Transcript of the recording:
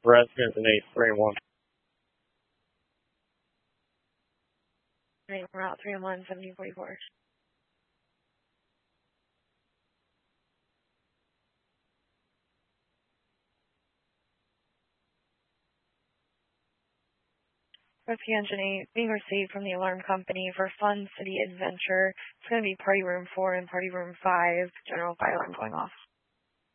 Residence in 831. Right, Route 301, 1744. Rescue Engine 8 being received from the alarm company for Fun City Adventure. It's going to be Party Room 4 and Party Room 5. General fire alarm going off.